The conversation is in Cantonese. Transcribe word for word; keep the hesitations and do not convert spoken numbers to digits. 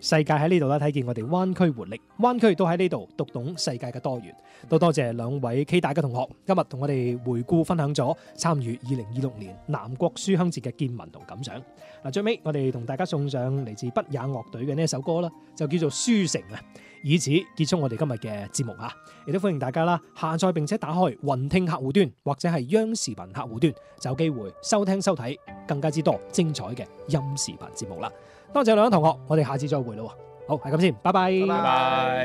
世界喺呢度啦，睇見我哋灣區活力，灣區都喺呢度讀懂世界嘅多元。都多謝兩位 K 大嘅同學，今日同我哋回顧分享咗參與二零二六年南國書香節嘅見聞同感想。嗱，最尾我哋同大家送上嚟自不也樂隊嘅呢一首歌啦，就叫做《書城》啊。以此結束我哋今日嘅節目啊！亦都歡迎大家啦，下載並且打開雲聽客戶端或者係央視頻客戶端，就有機會收聽收睇更加之多精彩嘅音視頻節目啦。多謝兩位同學，我哋下次再會咯。好，係咁先，拜拜。 拜拜。